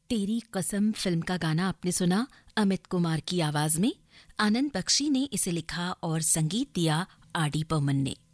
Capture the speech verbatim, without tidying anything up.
तेरी कसम फिल्म का गाना आपने सुना अमित कुमार की आवाज में। आनंद बख्शी ने इसे लिखा और संगीत दिया आर डी बर्मन ने।